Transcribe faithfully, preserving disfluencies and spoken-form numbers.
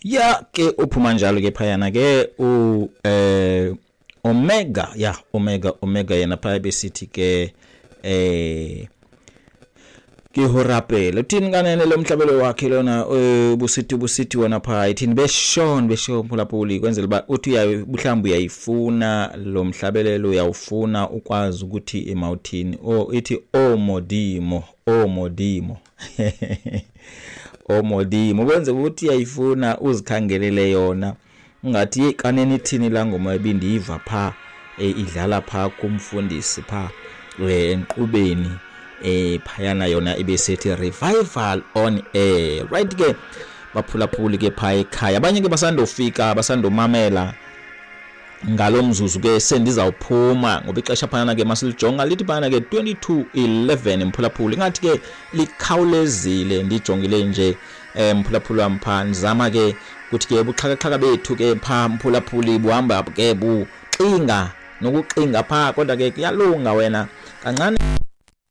ya ke uphuma njalo ke phayana ke u eh Omega ya Omega Omega yena phaya besithi ke eh ke horapela uthini kanene lo mhlabelo wakhe lona ubusithi busithi wona phaya ithini beshon besho mphulaphuli kwenzela ba uthi uyabuhlamba uyayifuna lo mhlabelelo uyawufuna ukwazi ukuthi emouthini o ithi o modimo o modimo o modimo kwenze ukuthi uyayifuna uzikhangelele yona ungathi kanene ithini la ngoma ebindi iva pha idlala pha kumfundisi pha enqubeni eh phayana yona ibesethi revival on air right ke baphulaphuli ke phaya ekhaya abanye ke basandofika basandomamela ngalomzuzu ke sendizawuphuma ngoba ixesha phana ke masilijonga lithi phana ke twenty-two eleven mphulaphuli ngathi ke likhawulezile ndijongile nje mphulaphuli wampha ndizama ke ukuthi ke buxhakaxhaka bethu ke pha mphulaphuli buhamba ke buxinga nokuxinga pha kodwa ke kuyalunga wena kancane